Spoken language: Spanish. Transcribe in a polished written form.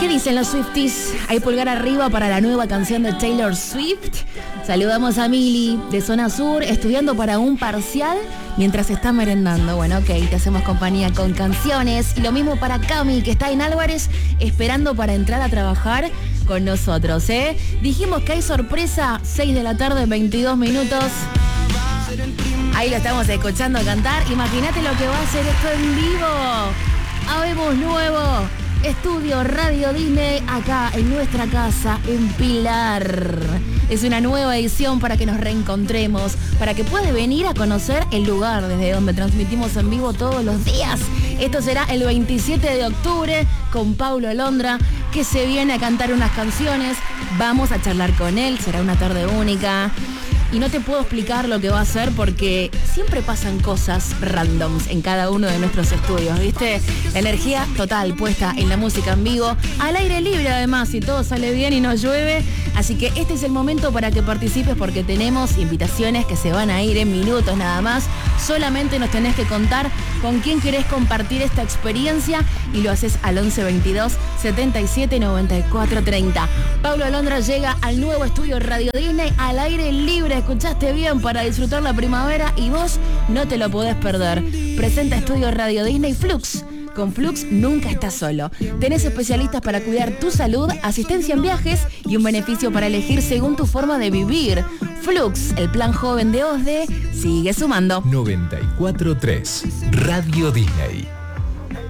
¿Qué dicen los Swifties? Hay pulgar arriba para la nueva canción de Taylor Swift. Saludamos a Mili de Zona Sur, estudiando para un parcial mientras está merendando. Bueno, ok, te hacemos compañía con canciones. Y lo mismo para Cami, que está en Álvarez, esperando para entrar a trabajar con nosotros, ¿eh? Dijimos que hay sorpresa, 6 de la tarde, 22 minutos. Ahí lo estamos escuchando cantar. Imagínate lo que va a ser esto en vivo. Habemos nuevo estudio Radio Disney acá en nuestra casa en Pilar. Es una nueva edición para que nos reencontremos, para que puedas venir a conocer el lugar desde donde transmitimos en vivo todos los días. Esto será el 27 de octubre con Paulo Alondra, que se viene a cantar unas canciones. Vamos a charlar con él, será una tarde única. Y no te puedo explicar lo que va a hacer porque siempre pasan cosas randoms en cada uno de nuestros estudios, ¿viste? La energía total puesta en la música en vivo, al aire libre además, si todo sale bien y no llueve. Así que este es el momento para que participes porque tenemos invitaciones que se van a ir en minutos nada más. Solamente nos tenés que contar con quién querés compartir esta experiencia y lo haces al 11 22 77 94 30. Paulo Alondra llega al nuevo estudio Radio Disney al aire libre. Escuchaste bien, para disfrutar la primavera y vos no te lo podés perder. Presenta Estudio Radio Disney Flux. Con Flux nunca estás solo. Tenés especialistas para cuidar tu salud, asistencia en viajes y un beneficio para elegir según tu forma de vivir. Flux, el plan joven de OSDE, sigue sumando. 94.3 Radio Disney.